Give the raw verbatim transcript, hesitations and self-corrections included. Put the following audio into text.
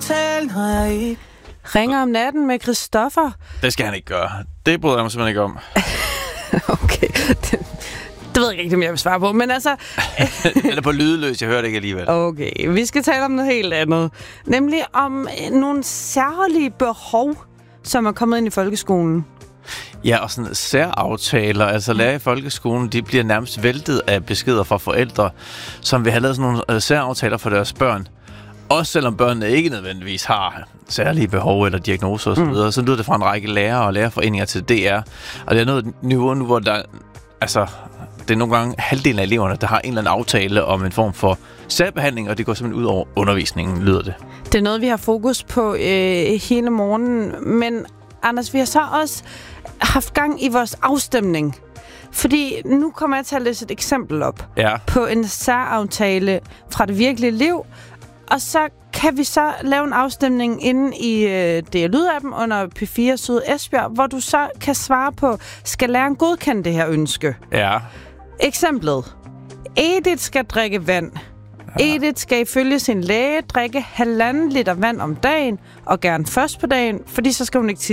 aftale, når jeg ikke... Ringer om natten med Christoffer. Det skal han ikke gøre. Det bryder jeg mig simpelthen ikke om. Okay, det, det ved jeg ikke, om jeg vil svare på, men altså... Eller på lydløs, jeg hører det ikke alligevel. Okay, vi skal tale om noget helt andet. Nemlig om nogle særlige behov, som er kommet ind i folkeskolen. Ja, og sådan særaftaler, altså lærer i folkeskolen, de bliver nærmest væltet af beskeder fra forældre, som vil have lavet sådan nogle særaftaler for deres børn. Også selvom børnene ikke nødvendigvis har særlige behov eller diagnoser osv., mm. så lyder det fra en række lærere og lærerforeninger til D R. Og det er noget niveau nu, hvor der, altså, det er nogle gange halvdelen af eleverne, der har en eller anden aftale om en form for særbehandling, og det går simpelthen ud over undervisningen, lyder det. Det er noget, vi har fokus på øh, hele morgenen, men Anders, vi har så også haft gang i vores afstemning. Fordi nu kommer jeg til at læse et eksempel op ja. på en særaftale fra det virkelige liv, og så kan vi så lave en afstemning inde i øh, D R Lyd-appen under P fire Syd Esbjerg, hvor du så kan svare på, skal læreren godkende det her ønske? Ja. Eksemplet. Edith skal drikke vand. Ja. Edith skal ifølge sin læge drikke halvanden liter vand om dagen, og gerne først på dagen, fordi så skal hun ikke